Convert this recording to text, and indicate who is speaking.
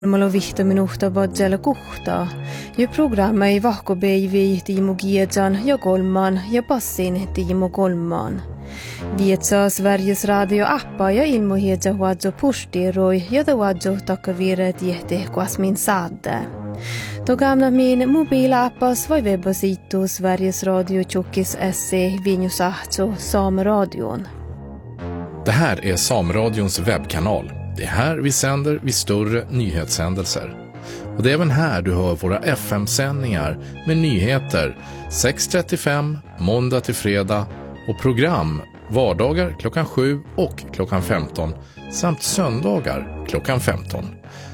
Speaker 1: Mulla on 5 minuuttia badsella kuhtaa. Ja programma ei vahkobeivi Tiimo Giedjan ja kolmaan ja passin Tiimo kolmaan. Vietsaa Sveriges radio-appa ja ilmohiedja huadjo pustiroi ja ta huadjo takkaviire tiehti kuasmin saadde. Togamna min mobilappas vai webbasitu Sveriges Radio Tjockis SC Vinjusahto Sameradion.
Speaker 2: Det här är Sameradions webbkanal. Det är här vi sänder vid större nyhetshändelser. Och det är även här du hör våra FM-sändningar med nyheter 6:35 måndag till fredag och program vardagar klockan 7 och klockan 15 samt söndagar klockan 15.